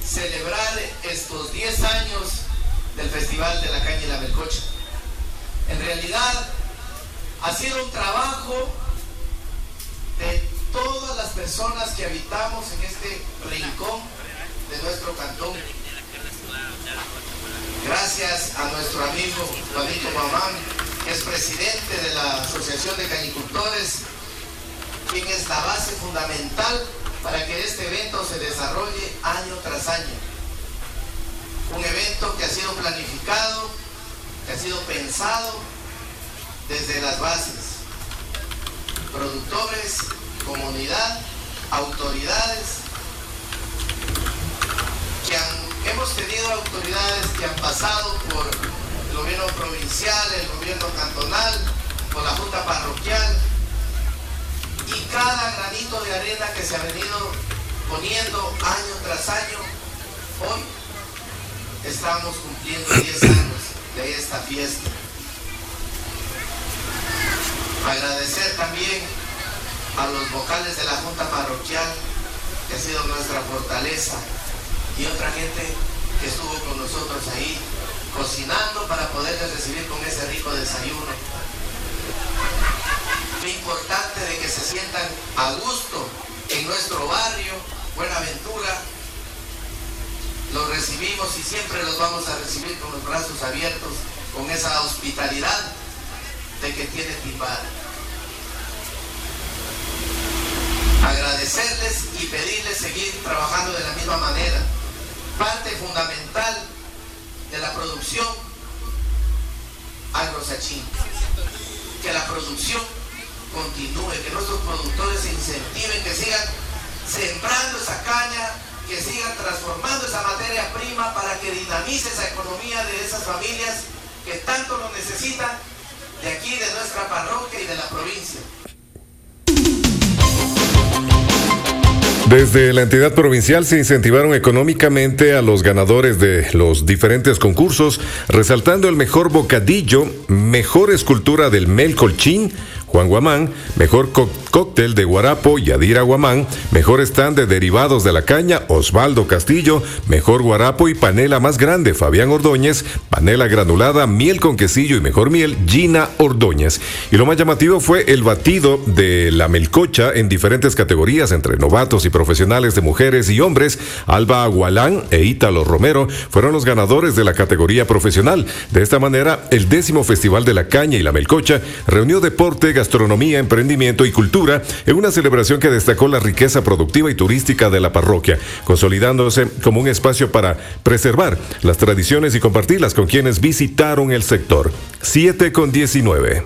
celebrar estos 10 años del Festival de la Caña y la Melcocha. En realidad ha sido un trabajo de todas las personas que habitamos en este rincón de nuestro cantón. Gracias a nuestro amigo Juanito Guamán, que es presidente de la Asociación de Cañicultores, quien es la base fundamental para que este evento se desarrolle año tras año. Un evento que ha sido planificado, que ha sido pensado desde las bases. Productores, comunidad, autoridades, hemos tenido autoridades que han pasado por el gobierno provincial, el gobierno cantonal, por la junta parroquial, y cada granito de arena que se ha venido poniendo año tras año, hoy estamos cumpliendo 10 años de esta fiesta. Agradecer también a los vocales de la junta parroquial, que ha sido nuestra fortaleza, y otra gente que estuvo con nosotros ahí cocinando para poderles recibir con ese rico desayuno. Lo importante de que se sientan a gusto en nuestro barrio, Buenaventura. Los recibimos y siempre los vamos a recibir con los brazos abiertos, con esa hospitalidad de que tiene Timbara. Agradecerles y pedirles seguir trabajando de la misma manera. Parte fundamental de la producción agrosachín. Que la producción continúe, que nuestros productores se incentiven, que sigan sembrando esa caña, que sigan transformando esa materia prima para que dinamice esa economía de esas familias que tanto lo necesitan, de aquí, de nuestra parroquia y de la provincia. Desde la entidad provincial se incentivaron económicamente a los ganadores de los diferentes concursos, resaltando el mejor bocadillo, mejor escultura del melcolchín, Juan Guamán, mejor cóctel de guarapo, Yadira Guamán, mejor stand de derivados de la caña, Osvaldo Castillo, mejor guarapo y panela más grande, Fabián Ordóñez, panela granulada, miel con quesillo y mejor miel, Gina Ordóñez. Y lo más llamativo fue el batido de la melcocha en diferentes categorías, entre novatos y profesionales de mujeres y hombres. Alba Agualán e Ítalo Romero fueron los ganadores de la categoría profesional. De esta manera, el 10º Festival de la Caña y la Melcocha reunió deporte, gastronomía, emprendimiento y cultura en una celebración que destacó la riqueza productiva y turística de la parroquia, consolidándose como un espacio para preservar las tradiciones y compartirlas con quienes visitaron el sector. 7:19.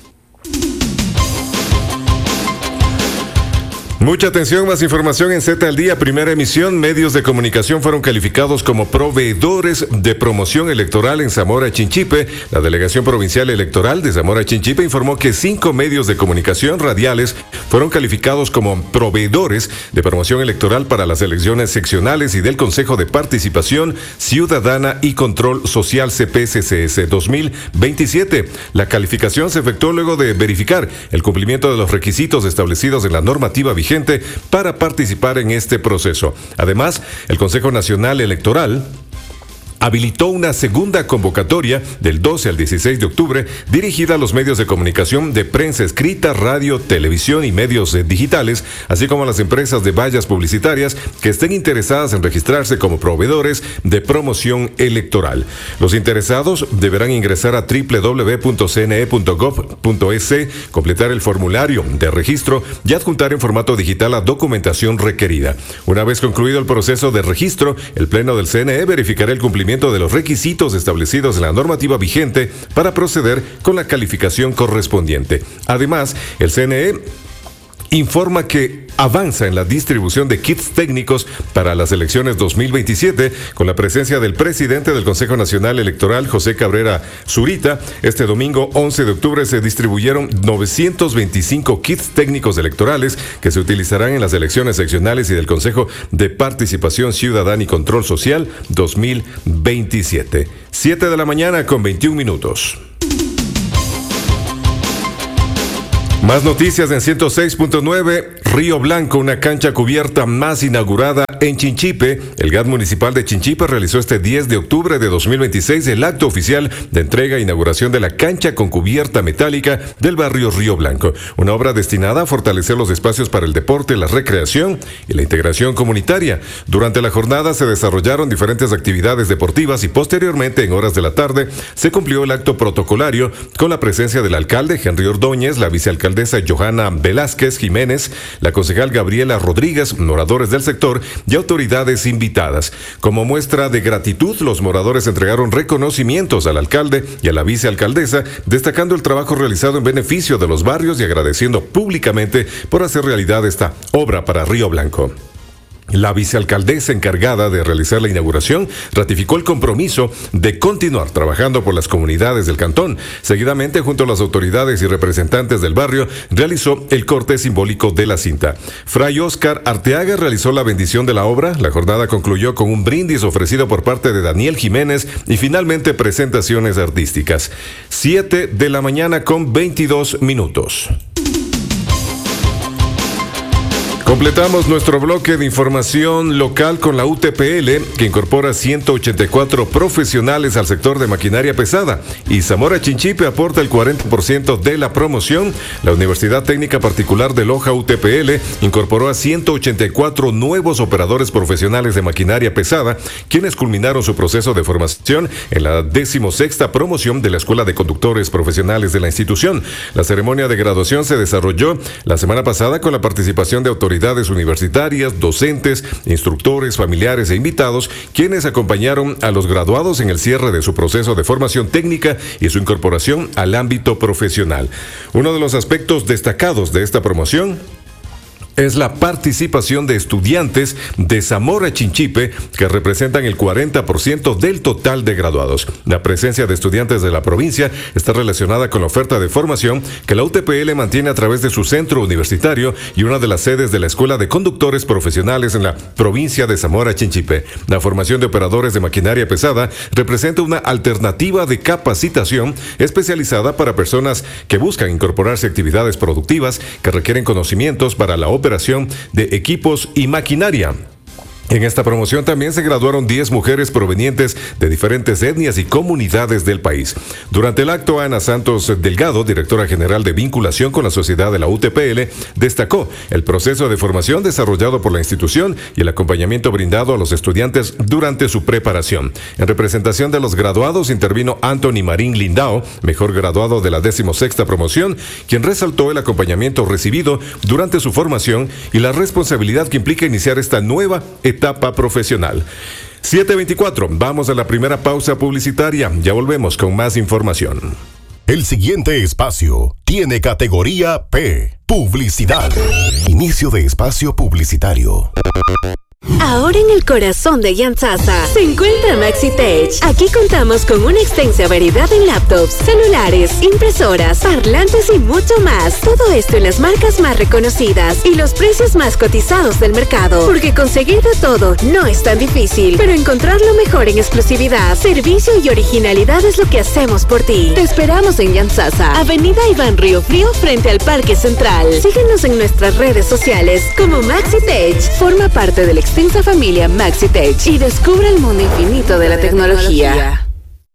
Mucha atención, más información en Z al Día, primera emisión. Medios de comunicación fueron calificados como proveedores de promoción electoral en Zamora Chinchipe. La Delegación Provincial Electoral de Zamora Chinchipe informó que 5 medios de comunicación radiales fueron calificados como proveedores de promoción electoral para las elecciones seccionales y del Consejo de Participación Ciudadana y Control Social CPSCS 2027. La calificación se efectuó luego de verificar el cumplimiento de los requisitos establecidos en la normativa vigente para participar en este proceso. Además, el Consejo Nacional Electoral habilitó una segunda convocatoria del 12 al 16 de octubre dirigida a los medios de comunicación de prensa escrita, radio, televisión y medios digitales, así como a las empresas de vallas publicitarias que estén interesadas en registrarse como proveedores de promoción electoral. Los interesados deberán ingresar a www.cne.gov.es, completar el formulario de registro y adjuntar en formato digital la documentación requerida. Una vez concluido el proceso de registro, el Pleno del CNE verificará el cumplimiento de los requisitos establecidos en la normativa vigente para proceder con la calificación correspondiente. Además, el CNE informa que avanza en la distribución de kits técnicos para las elecciones 2027 con la presencia del presidente del Consejo Nacional Electoral, José Cabrera Zurita. Este domingo 11 de octubre se distribuyeron 925 kits técnicos electorales que se utilizarán en las elecciones seccionales y del Consejo de Participación Ciudadana y Control Social 2027. 7:21 a.m. Más noticias en 106.9. Río Blanco, una cancha cubierta más inaugurada en Chinchipe. El GAD municipal de Chinchipe realizó este 10 de octubre de 2026 el acto oficial de entrega e inauguración de la cancha con cubierta metálica del barrio Río Blanco. Una obra destinada a fortalecer los espacios para el deporte, la recreación y la integración comunitaria. Durante la jornada se desarrollaron diferentes actividades deportivas y posteriormente, en horas de la tarde, se cumplió el acto protocolario con la presencia del alcalde Henry Ordóñez, la vicealcaldesa Johanna Velázquez Jiménez, la concejal Gabriela Rodríguez, moradores del sector y autoridades invitadas. Como muestra de gratitud, los moradores entregaron reconocimientos al alcalde y a la vicealcaldesa, destacando el trabajo realizado en beneficio de los barrios y agradeciendo públicamente por hacer realidad esta obra para Río Blanco. La vicealcaldesa encargada de realizar la inauguración ratificó el compromiso de continuar trabajando por las comunidades del cantón. Seguidamente, junto a las autoridades y representantes del barrio, realizó el corte simbólico de la cinta. Fray Oscar Arteaga realizó la bendición de la obra. La jornada concluyó con un brindis ofrecido por parte de Daniel Jiménez y finalmente presentaciones artísticas. 7 de la mañana con 22 minutos. Completamos nuestro bloque de información local con la UTPL, que incorpora 184 profesionales al sector de maquinaria pesada, y Zamora Chinchipe aporta el 40% de la promoción. La Universidad Técnica Particular de Loja UTPL incorporó a 184 nuevos operadores profesionales de maquinaria pesada, quienes culminaron su proceso de formación en la 16ª promoción de la Escuela de Conductores Profesionales de la institución. La ceremonia de graduación se desarrolló la semana pasada con la participación de autoridades universitarias, docentes, instructores, familiares e invitados, quienes acompañaron a los graduados en el cierre de su proceso de formación técnica y su incorporación al ámbito profesional. Uno de los aspectos destacados de esta promoción es la participación de estudiantes de Zamora Chinchipe, que representan el 40% del total de graduados. La presencia de estudiantes de la provincia está relacionada con la oferta de formación que la UTPL mantiene a través de su centro universitario y una de las sedes de la Escuela de Conductores Profesionales en la provincia de Zamora Chinchipe. La formación de operadores de maquinaria pesada representa una alternativa de capacitación especializada para personas que buscan incorporarse a actividades productivas que requieren conocimientos para la operación de equipos y maquinaria. En esta promoción también se graduaron 10 mujeres provenientes de diferentes etnias y comunidades del país. Durante el acto, Ana Santos Delgado, directora general de vinculación con la sociedad de la UTPL, destacó el proceso de formación desarrollado por la institución y el acompañamiento brindado a los estudiantes durante su preparación. En representación de los graduados intervino Anthony Marín Lindao, mejor graduado de la 16ª promoción, quien resaltó el acompañamiento recibido durante su formación y la responsabilidad que implica iniciar esta nueva etapa profesional. 7:24. Vamos a la primera pausa publicitaria. Ya volvemos con más información. El siguiente espacio tiene categoría P. Publicidad. Inicio de espacio publicitario. Ahora en el corazón de Yantzaza se encuentra MaxiTech. Aquí contamos con una extensa variedad en laptops, celulares, impresoras, parlantes y mucho más. Todo esto en las marcas más reconocidas y los precios más cotizados del mercado. Porque conseguir de todo no es tan difícil, pero encontrar lo mejor en exclusividad, servicio y originalidad es lo que hacemos por ti. Te esperamos en Yantzaza, Avenida Iván Río Frío, frente al Parque Central. Síguenos en nuestras redes sociales como MaxiTech. Forma parte del extensa familia MaxiTech y descubre el mundo infinito de la tecnología.